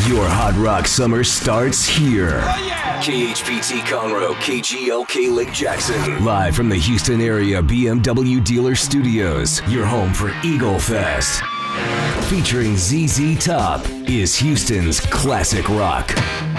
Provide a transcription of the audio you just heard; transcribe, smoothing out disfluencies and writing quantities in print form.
Your hot rock summer starts here. Oh, yeah. KHPT Conroe, KGLK Lake Jackson. Live from the Houston area BMW dealer studios. Your home for Eagle Fest. Featuring ZZ Top is Houston's classic rock.